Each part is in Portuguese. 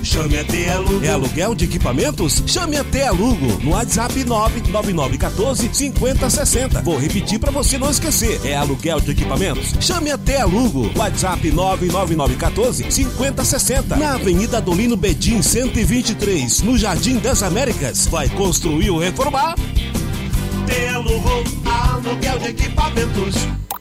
Chame até Alugo. É aluguel de equipamentos? Chame até Alugo. No WhatsApp 99914-5060. Vou repetir para você não esquecer. É aluguel de equipamentos? Chame até Alugo. WhatsApp 99914-5060. Na Avenida Adolino Bedim 123, no Jardim das Américas. Vai construir ou reformar? Até Alugo. Aluguel de equipamentos.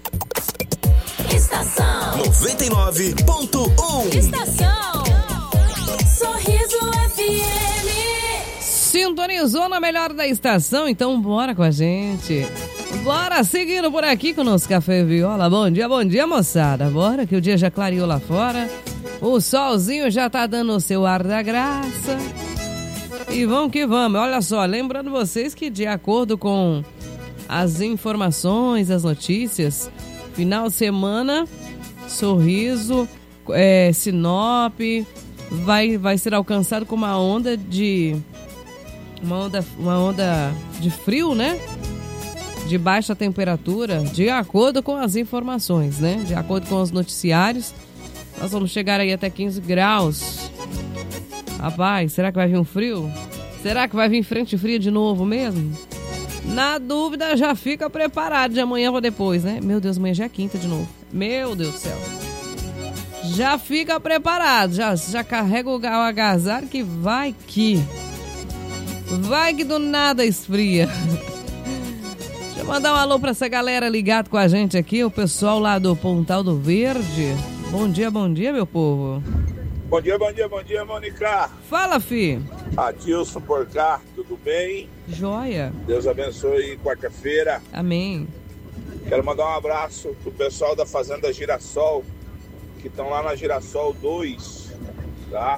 Estação 99.1. Estação Sorriso FM. Sintonizou na melhor da estação, então bora com a gente. Bora seguindo por aqui com o nosso Café Viola. Bom dia, moçada. Bora que o dia já clareou lá fora. O solzinho já tá dando o seu ar da graça. E vamos que vamos. Olha só, lembrando vocês que de acordo com as informações, as notícias, final de semana, Sorriso, Sinop, vai ser alcançado com uma onda de frio, né? De baixa temperatura, de acordo com as informações, né? De acordo com os noticiários, nós vamos chegar aí até 15 graus. Rapaz, será que vai vir um frio? Será que vai vir frente fria de novo mesmo? Na dúvida, já fica preparado de amanhã para depois, né? Meu Deus, amanhã já é quinta de novo. Meu Deus do céu. Já fica preparado, já carrega o agasalho que vai que do nada esfria. Deixa eu mandar um alô pra essa galera ligado com a gente aqui, o pessoal lá do Pontal do Verde. Bom dia, meu povo. Bom dia, Mônica. Fala, fi. Adilson por cá, tudo bem? Joia. Deus abençoe quarta-feira. Amém. Quero mandar um abraço pro pessoal da Fazenda Girassol, que estão lá na Girassol 2, tá?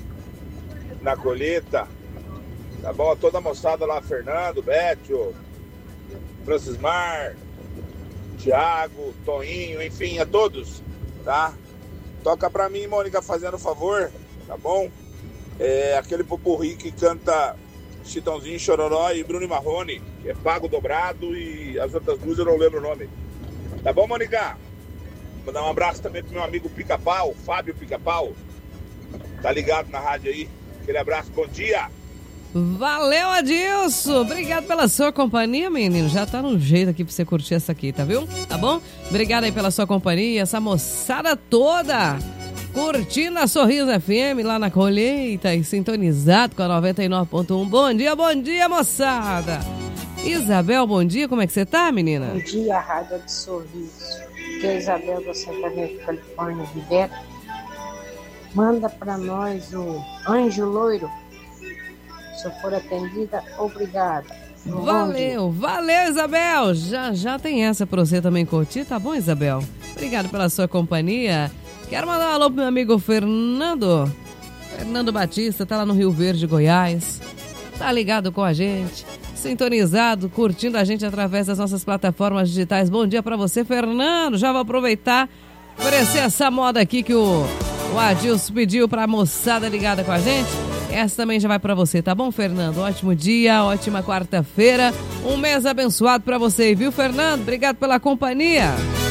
Na colheita. Tá bom? A toda a moçada lá, Fernando, Bétio, Francismar, Thiago, Toninho, enfim, a todos, tá? Toca pra mim, Mônica, fazendo favor, tá bom? Aquele popurrí que canta Chitãozinho, Chororó e Bruno e Marrone, que é Pago Dobrado, e as outras duas eu não lembro o nome. Tá bom, Mônica? Mandar um abraço também pro meu amigo Pica-Pau, Fábio Pica-Pau. Tá ligado na rádio aí? Aquele abraço, bom dia! Valeu, Adilson! Obrigado pela sua companhia, menino. Já tá no jeito aqui pra você curtir essa aqui, tá viu? Tá bom? Obrigado aí pela sua companhia, essa moçada toda curtindo a Sorriso FM lá na colheita e sintonizado com a 99.1. Bom dia, moçada! Isabel, bom dia, como é que você tá, menina? Bom dia, Rádio de Sorriso. Que é Isabel da Santa Maria, Califórnia, Ribeiro. Manda pra nós o Anjo Loiro. Se eu for atendida, obrigada. Valeu, Isabel. Já tem essa pra você também curtir, tá bom, Isabel? Obrigado pela sua companhia. Quero mandar um alô pro meu amigo Fernando Batista, tá lá no Rio Verde, Goiás. Tá ligado com a gente, sintonizado, curtindo a gente através das nossas plataformas digitais. Bom dia pra você, Fernando. Já vou aproveitar, oferecer essa moda aqui que o Adilson pediu pra moçada ligada com a gente. Essa também já vai pra você, tá bom, Fernando? Ótimo dia, ótima quarta-feira. Um mês abençoado pra você, viu, Fernando? Obrigado pela companhia.